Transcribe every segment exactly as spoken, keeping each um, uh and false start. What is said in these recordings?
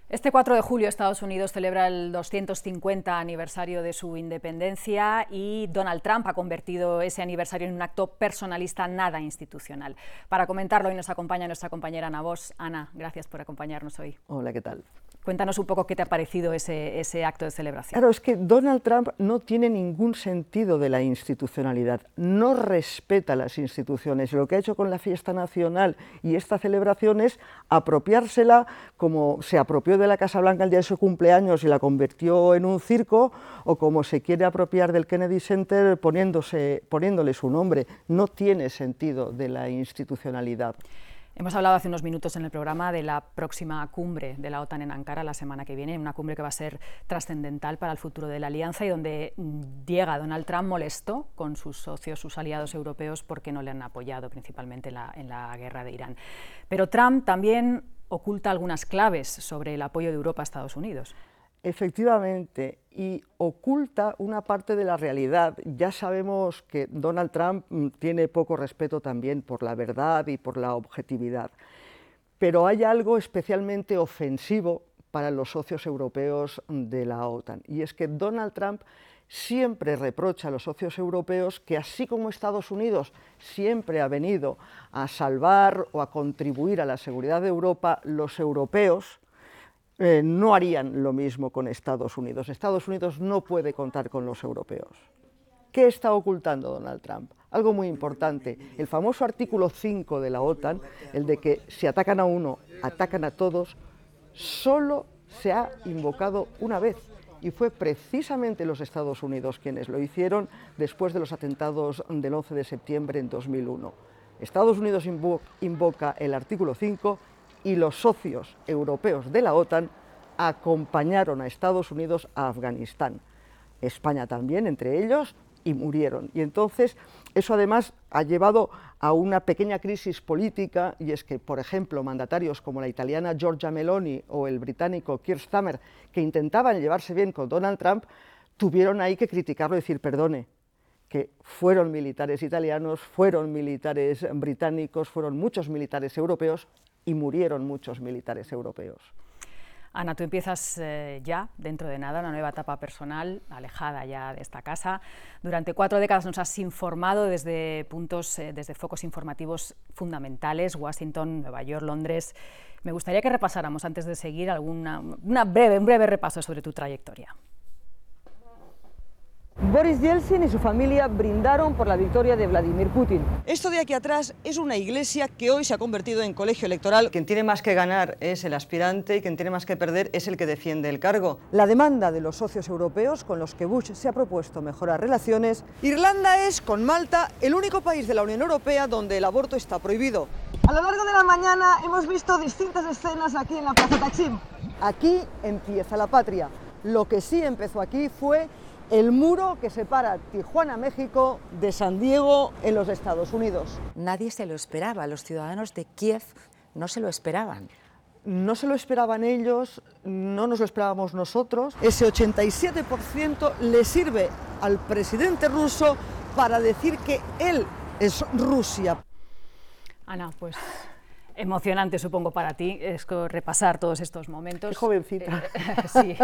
Este cuatro de julio Estados Unidos celebra el doscientos cincuenta aniversario de su independencia y Donald Trump ha convertido ese aniversario en un acto personalista nada institucional. Para comentarlo hoy nos acompaña nuestra compañera Ana Bosch. Ana, gracias por acompañarnos hoy. Hola, ¿qué tal? Cuéntanos un poco qué te ha parecido ese, ese acto de celebración. Claro, es que Donald Trump no tiene ningún sentido de la institucionalidad, no respeta las instituciones. Lo que ha hecho con la fiesta nacional y esta celebración es apropiársela como se apropió de la Casa Blanca el día de su cumpleaños y la convirtió en un circo, o como se quiere apropiar del Kennedy Center poniéndose, poniéndole su nombre. No tiene sentido de la institucionalidad. Hemos hablado hace unos minutos en el programa de la próxima cumbre de la OTAN en Ankara la semana que viene, una cumbre que va a ser trascendental para el futuro de la alianza y donde llega Donald Trump molesto con sus socios, sus aliados europeos, porque no le han apoyado principalmente en la, en la guerra de Irán. Pero Trump también oculta algunas claves sobre el apoyo de Europa a Estados Unidos. Efectivamente, y oculta una parte de la realidad. Ya sabemos que Donald Trump tiene poco respeto también por la verdad y por la objetividad, pero hay algo especialmente ofensivo para los socios europeos de la OTAN, y es que Donald Trump siempre reprocha a los socios europeos que, así como Estados Unidos siempre ha venido a salvar o a contribuir a la seguridad de Europa, los europeos Eh, no harían lo mismo con Estados Unidos. Estados Unidos no puede contar con los europeos. ¿Qué está ocultando Donald Trump? Algo muy importante, el famoso artículo cinco de la OTAN, el de que si atacan a uno, atacan a todos, solo se ha invocado una vez, y fue precisamente los Estados Unidos quienes lo hicieron después de los atentados del once de septiembre en dos mil uno. Estados Unidos invo- invoca el artículo cinco y los socios europeos de la OTAN acompañaron a Estados Unidos a Afganistán. España también, entre ellos, y murieron. Y entonces eso además ha llevado a una pequeña crisis política, y es que, por ejemplo, mandatarios como la italiana Giorgia Meloni o el británico Keir Starmer, que intentaban llevarse bien con Donald Trump, tuvieron ahí que criticarlo y decir, perdone, que fueron militares italianos, fueron militares británicos, fueron muchos militares europeos, y murieron muchos militares europeos. Ana, tú empiezas eh, ya, dentro de nada, una nueva etapa personal, alejada ya de esta casa. Durante cuatro décadas nos has informado desde puntos, eh, desde focos informativos fundamentales, Washington, Nueva York, Londres. Me gustaría que repasáramos, antes de seguir, alguna, una breve, un breve repaso sobre tu trayectoria. Boris Yeltsin y su familia brindaron por la victoria de Vladimir Putin. Esto de aquí atrás es una iglesia que hoy se ha convertido en colegio electoral. Quien tiene más que ganar es el aspirante y quien tiene más que perder es el que defiende el cargo. La demanda de los socios europeos con los que Bush se ha propuesto mejorar relaciones. Irlanda es, con Malta, el único país de la Unión Europea donde el aborto está prohibido. A lo largo de la mañana hemos visto distintas escenas aquí en la Plaza Taksim. Aquí empieza la patria. Lo que sí empezó aquí fue el muro que separa Tijuana, México, de San Diego, en los Estados Unidos. Nadie se lo esperaba, los ciudadanos de Kiev no se lo esperaban. No se lo esperaban ellos, no nos lo esperábamos nosotros. Ese ochenta y siete por ciento le sirve al presidente ruso para decir que él es Rusia. Ana, pues emocionante, supongo, para ti es repasar todos estos momentos. Qué jovencita. Eh, sí.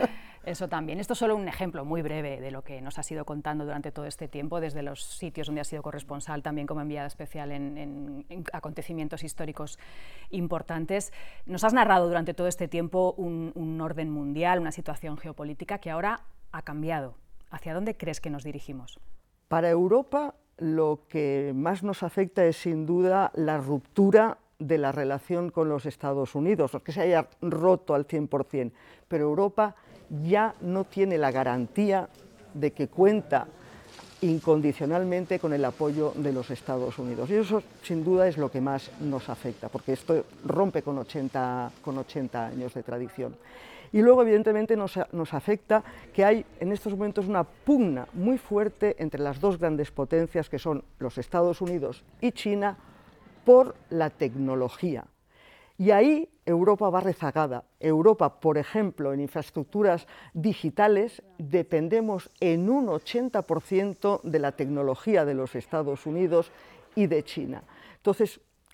Eso también. Esto es solo un ejemplo muy breve de lo que nos has ido contando durante todo este tiempo, desde los sitios donde has sido corresponsal, también como enviada especial en, en, en acontecimientos históricos importantes. Nos has narrado durante todo este tiempo un, un orden mundial, una situación geopolítica que ahora ha cambiado. ¿Hacia dónde crees que nos dirigimos? Para Europa, lo que más nos afecta es sin duda la ruptura de la relación con los Estados Unidos, no es que se haya roto al cien por cien, pero Europa ya no tiene la garantía de que cuenta incondicionalmente con el apoyo de los Estados Unidos. Y eso, sin duda, es lo que más nos afecta, porque esto rompe con ochenta, con ochenta años de tradición. Y luego, evidentemente, nos, nos afecta que hay en estos momentos una pugna muy fuerte entre las dos grandes potencias, que son los Estados Unidos y China, por la tecnología. Y ahí Europa va rezagada. Europa, por ejemplo, en infraestructuras digitales, dependemos en un ochenta por ciento de la tecnología de los Estados Unidos y de China. Entonces,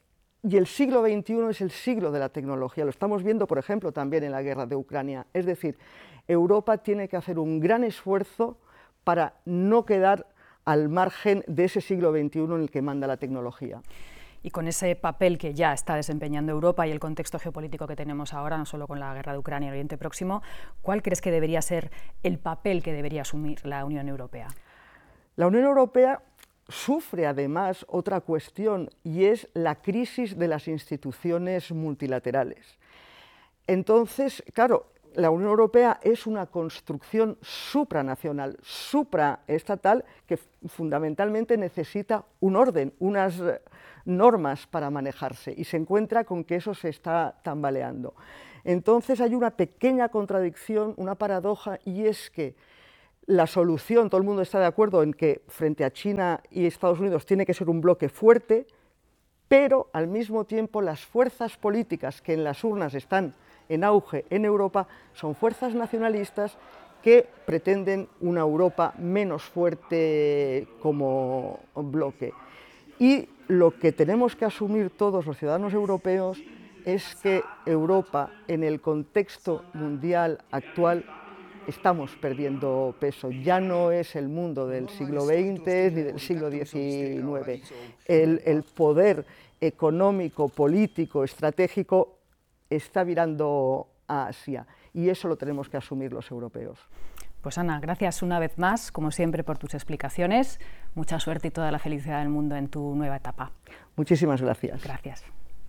y el siglo veintiuno es el siglo de la tecnología. Lo estamos viendo, por ejemplo, también en la guerra de Ucrania. Es decir, Europa tiene que hacer un gran esfuerzo para no quedar al margen de ese siglo veintiuno en el que manda la tecnología. Y con ese papel que ya está desempeñando Europa y el contexto geopolítico que tenemos ahora, no solo con la guerra de Ucrania y el Oriente Próximo, ¿cuál crees que debería ser el papel que debería asumir la Unión Europea? La Unión Europea sufre además otra cuestión, y es la crisis de las instituciones multilaterales. Entonces, claro, la Unión Europea es una construcción supranacional, supraestatal, que fundamentalmente necesita un orden, unas normas para manejarse, y se encuentra con que eso se está tambaleando. Entonces hay una pequeña contradicción, una paradoja, y es que la solución, todo el mundo está de acuerdo en que frente a China y Estados Unidos tiene que ser un bloque fuerte, pero al mismo tiempo las fuerzas políticas que en las urnas están en auge en Europa son fuerzas nacionalistas que pretenden una Europa menos fuerte como bloque. Y lo que tenemos que asumir todos los ciudadanos europeos es que Europa, en el contexto mundial actual, estamos perdiendo peso. Ya no es el mundo del siglo veinte ni del siglo diecinueve. El, el poder económico, político, estratégico está virando a Asia, y eso lo tenemos que asumir los europeos. Pues Ana, gracias una vez más, como siempre, por tus explicaciones. Mucha suerte y toda la felicidad del mundo en tu nueva etapa. Muchísimas gracias. Gracias.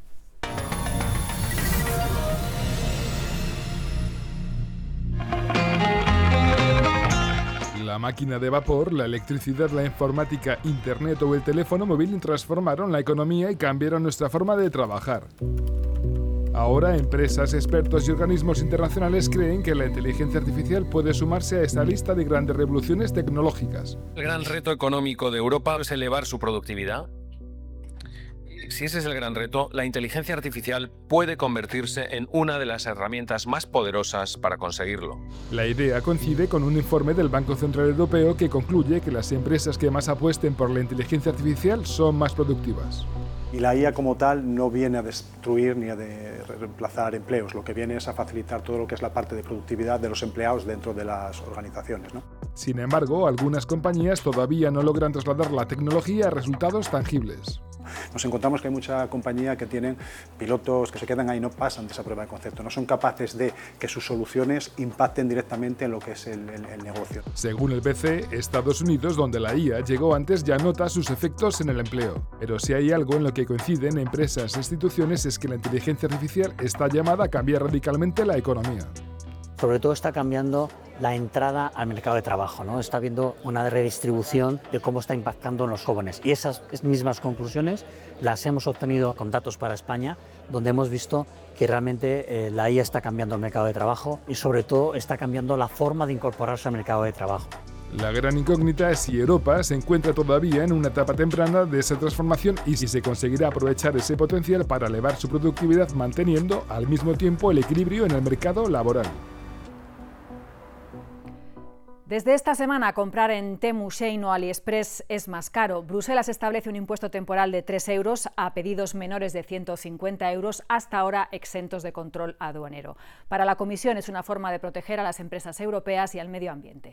La máquina de vapor, la electricidad, la informática, internet o el teléfono móvil transformaron la economía y cambiaron nuestra forma de trabajar. Ahora, empresas, expertos y organismos internacionales creen que la inteligencia artificial puede sumarse a esta lista de grandes revoluciones tecnológicas. El gran reto económico de Europa es elevar su productividad. Si ese es el gran reto, la inteligencia artificial puede convertirse en una de las herramientas más poderosas para conseguirlo. La idea coincide con un informe del Banco Central Europeo que concluye que las empresas que más apuesten por la inteligencia artificial son más productivas. Y la I A como tal no viene a destruir ni a de reemplazar empleos, lo que viene es a facilitar todo lo que es la parte de productividad de los empleados dentro de las organizaciones, ¿no? Sin embargo, algunas compañías todavía no logran trasladar la tecnología a resultados tangibles. Nos encontramos que hay mucha compañía que tienen pilotos que se quedan ahí, no pasan de esa prueba de concepto, no son capaces de que sus soluciones impacten directamente en lo que es el, el, el negocio. Según el B C E, Estados Unidos, donde la I A llegó antes, ya nota sus efectos en el empleo. Pero si hay algo en lo que coinciden empresas e instituciones es que la inteligencia artificial está llamada a cambiar radicalmente la economía. Sobre todo está cambiando la entrada al mercado de trabajo, ¿no? Está habiendo una redistribución de cómo está impactando en los jóvenes. Y esas mismas conclusiones las hemos obtenido con datos para España, donde hemos visto que realmente eh, la I A está cambiando el mercado de trabajo y sobre todo está cambiando la forma de incorporarse al mercado de trabajo. La gran incógnita es si Europa se encuentra todavía en una etapa temprana de esa transformación y si se conseguirá aprovechar ese potencial para elevar su productividad manteniendo al mismo tiempo el equilibrio en el mercado laboral. Desde esta semana, comprar en Temu, Shein o AliExpress es más caro. Bruselas establece un impuesto temporal de tres euros a pedidos menores de ciento cincuenta euros, hasta ahora exentos de control aduanero. Para la Comisión es una forma de proteger a las empresas europeas y al medio ambiente.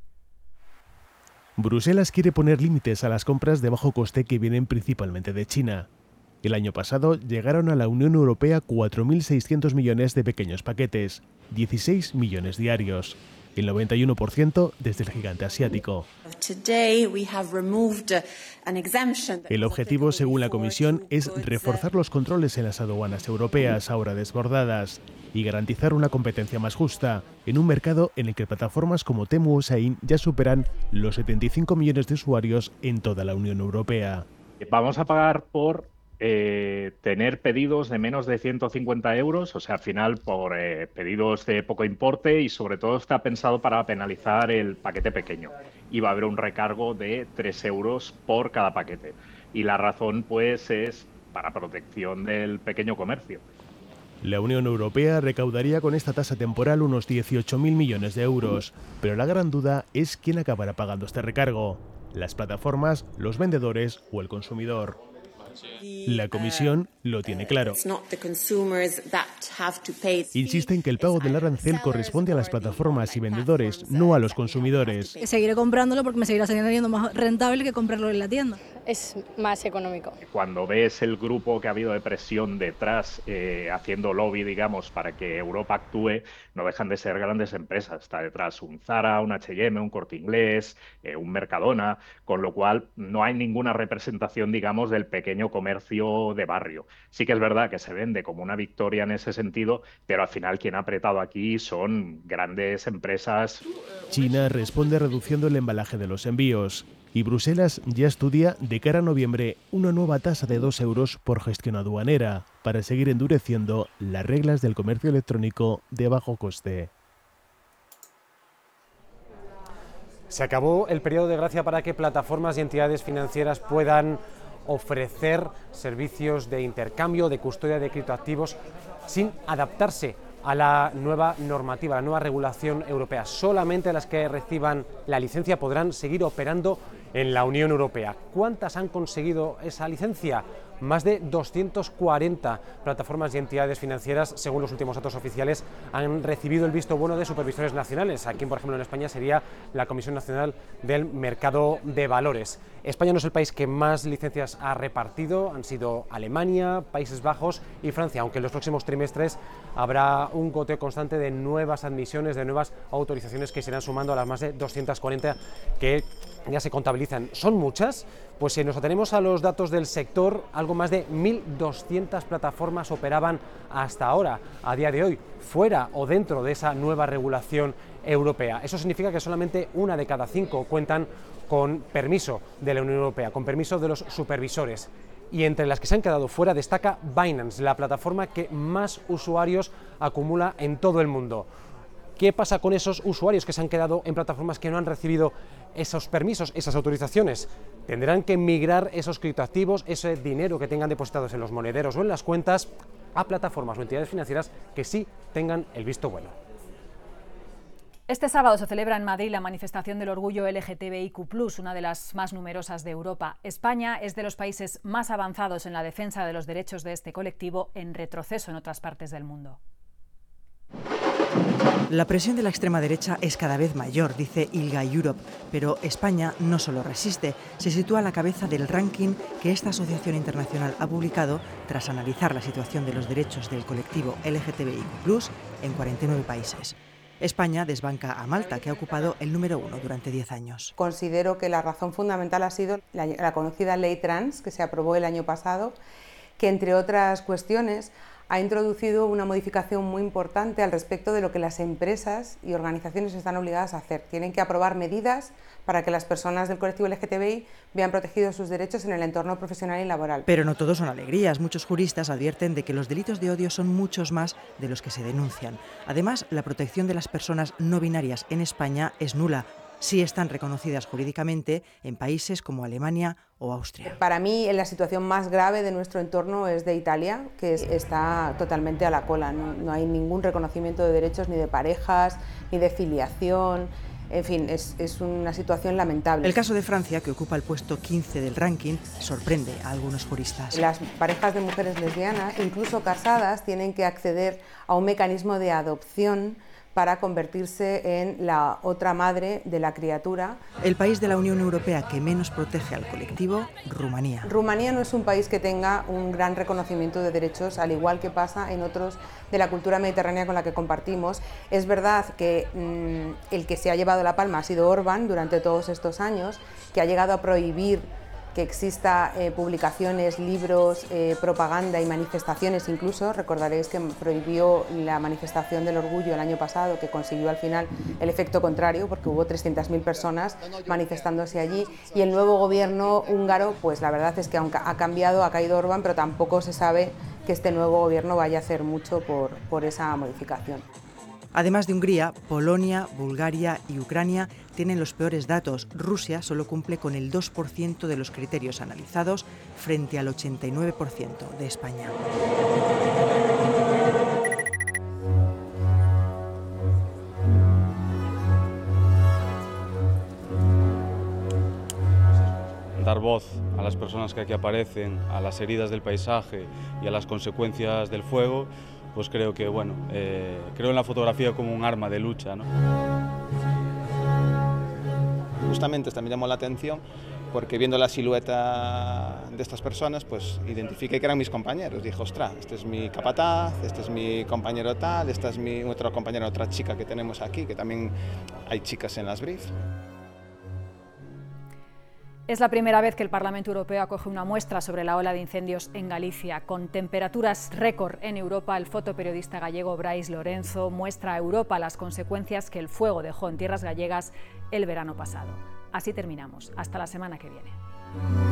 Bruselas quiere poner límites a las compras de bajo coste que vienen principalmente de China. El año pasado llegaron a la Unión Europea cuatro mil seiscientos millones de pequeños paquetes, dieciséis millones diarios. El noventa y uno por ciento desde el gigante asiático. El objetivo, según la Comisión, es reforzar los controles en las aduanas europeas, ahora desbordadas, y garantizar una competencia más justa en un mercado en el que plataformas como Temu o Shein ya superan los setenta y cinco millones de usuarios en toda la Unión Europea. Vamos a pagar por Eh, tener pedidos de menos de ciento cincuenta euros, o sea, al final por eh, pedidos de poco importe, y sobre todo está pensado para penalizar el paquete pequeño. Y va a haber un recargo de tres euros por cada paquete. Y la razón, pues, es para protección del pequeño comercio. La Unión Europea recaudaría con esta tasa temporal unos dieciocho mil millones de euros, pero la gran duda es quién acabará pagando este recargo: las plataformas, los vendedores o el consumidor. La Comisión lo tiene claro. Insiste en que el pago del arancel corresponde a las plataformas y vendedores, no a los consumidores. Seguiré comprándolo porque me seguirá siendo más rentable que comprarlo en la tienda. Es más económico. Cuando ves el grupo que ha habido de presión detrás, eh, haciendo lobby, digamos, para que Europa actúe, no dejan de ser grandes empresas. Está detrás un Zara, un H y M, un Corte Inglés, eh, un Mercadona, con lo cual no hay ninguna representación, digamos, del pequeño comercio de barrio. Sí que es verdad que se vende como una victoria en ese sentido, pero al final quien ha apretado aquí son grandes empresas. China responde reduciendo el embalaje de los envíos. Y Bruselas ya estudia de cara a noviembre una nueva tasa de dos euros por gestión aduanera para seguir endureciendo las reglas del comercio electrónico de bajo coste. Se acabó el periodo de gracia para que plataformas y entidades financieras puedan ofrecer servicios de intercambio, de custodia de criptoactivos sin adaptarse a la nueva normativa, la nueva regulación europea. Solamente las que reciban la licencia podrán seguir operando en la Unión Europea. ¿Cuántas han conseguido esa licencia? Más de doscientas cuarenta plataformas y entidades financieras, según los últimos datos oficiales, han recibido el visto bueno de supervisores nacionales. Aquí, por ejemplo, en España sería la Comisión Nacional del Mercado de Valores. España no es el país que más licencias ha repartido, han sido Alemania, Países Bajos y Francia, aunque en los próximos trimestres habrá un goteo constante de nuevas admisiones, de nuevas autorizaciones que se irán sumando a las más de doscientas cuarenta que ya se contabilizan. ¿Son muchas? Pues si nos atenemos a los datos del sector, algo más de mil doscientas plataformas operaban hasta ahora, a día de hoy, fuera o dentro de esa nueva regulación europea. Eso significa que solamente una de cada cinco cuentan con permiso de la Unión Europea, con permiso de los supervisores. Y entre las que se han quedado fuera destaca Binance, la plataforma que más usuarios acumula en todo el mundo. ¿Qué pasa con esos usuarios que se han quedado en plataformas que no han recibido esos permisos, esas autorizaciones? Tendrán que migrar esos criptoactivos, ese dinero que tengan depositados en los monederos o en las cuentas, a plataformas o entidades financieras que sí tengan el visto bueno. Este sábado se celebra en Madrid la manifestación del orgullo L G T B I Q plus, una de las más numerosas de Europa. España es de los países más avanzados en la defensa de los derechos de este colectivo, en retroceso en otras partes del mundo. La presión de la extrema derecha es cada vez mayor, dice ILGA Europe, pero España no solo resiste, se sitúa a la cabeza del ranking que esta asociación internacional ha publicado tras analizar la situación de los derechos del colectivo L G T B I Q plus, en cuarenta y nueve países. España desbanca a Malta, que ha ocupado el número uno durante diez años. Considero que la razón fundamental ha sido la, la conocida ley trans, que se aprobó el año pasado, que entre otras cuestiones ha introducido una modificación muy importante al respecto de lo que las empresas y organizaciones están obligadas a hacer. Tienen que aprobar medidas para que las personas del colectivo L G T B I vean protegidos sus derechos en el entorno profesional y laboral. Pero no todo son alegrías. Muchos juristas advierten de que los delitos de odio son muchos más de los que se denuncian. Además, la protección de las personas no binarias en España es nula. Sí están reconocidas jurídicamente en países como Alemania o Austria. Para mí, la situación más grave de nuestro entorno es de Italia, que es, está totalmente a la cola. No, no hay ningún reconocimiento de derechos ni de parejas, ni de filiación. En fin, es, es una situación lamentable. El caso de Francia, que ocupa el puesto quince del ranking, sorprende a algunos juristas. Las parejas de mujeres lesbianas, incluso casadas, tienen que acceder a un mecanismo de adopción para convertirse en la otra madre de la criatura. El país de la Unión Europea que menos protege al colectivo, Rumanía. Rumanía no es un país que tenga un gran reconocimiento de derechos, al igual que pasa en otros de la cultura mediterránea con la que compartimos. Es verdad que mmm, el que se ha llevado la palma ha sido Orbán durante todos estos años, que ha llegado a prohibir que exista eh, publicaciones, libros, eh, propaganda y manifestaciones incluso. Recordaréis que prohibió la manifestación del orgullo el año pasado, que consiguió al final el efecto contrario, porque hubo trescientas mil personas manifestándose allí. Y el nuevo gobierno húngaro, pues la verdad es que aunque ha cambiado, ha caído Orbán, pero tampoco se sabe que este nuevo gobierno vaya a hacer mucho por, por esa modificación. Además de Hungría, Polonia, Bulgaria y Ucrania tienen los peores datos. Rusia solo cumple con el dos por ciento de los criterios analizados frente al ochenta y nueve por ciento de España. Dar dar voz a las personas que aquí aparecen, a las heridas del paisaje y a las consecuencias del fuego, pues creo que, bueno, eh, creo en la fotografía como un arma de lucha, ¿no? Justamente esta me llamó la atención porque viendo la silueta de estas personas, pues identifiqué que eran mis compañeros. Dije, ostras, este es mi capataz, este es mi compañero tal, esta es mi otra compañera, otra chica que tenemos aquí, que también hay chicas en las briefs. Es la primera vez que el Parlamento Europeo acoge una muestra sobre la ola de incendios en Galicia. Con temperaturas récord en Europa, el fotoperiodista gallego Brais Lorenzo muestra a Europa las consecuencias que el fuego dejó en tierras gallegas el verano pasado. Así terminamos. Hasta la semana que viene.